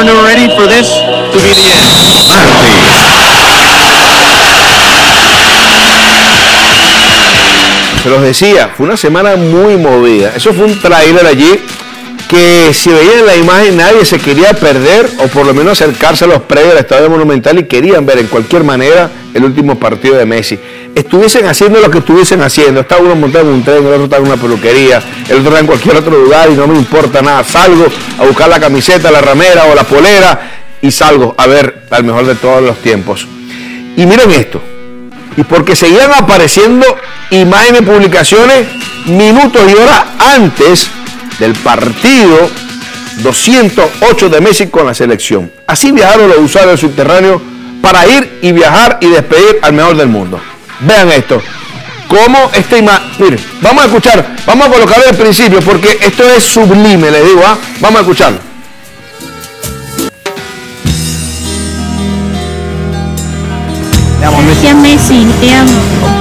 corner ready for this to be the end. Se los decía, fue una semana muy movida. Eso fue un tráiler allí que si veían la imagen nadie se quería perder o por lo menos acercarse a los predios del Estadio Monumental y querían ver en cualquier manera el último partido de Messi. Estuviesen haciendo lo que estuviesen haciendo, está uno montado en un tren, el otro está en una peluquería, el otro está en cualquier otro lugar y no me importa nada, salgo a buscar la camiseta, la ramera o la polera y salgo a ver al mejor de todos los tiempos. Y miren esto, y porque seguían apareciendo imágenes, publicaciones, minutos y horas antes del partido 208 de Messi con la selección. Así viajaron los usuarios del subterráneo para ir y viajar y despedir al mejor del mundo. Vean esto, cómo esta imagen, miren, vamos a escuchar, vamos a colocarlo al principio porque esto es sublime, les digo, vamos a escucharlo. Gracias Messi, te amo.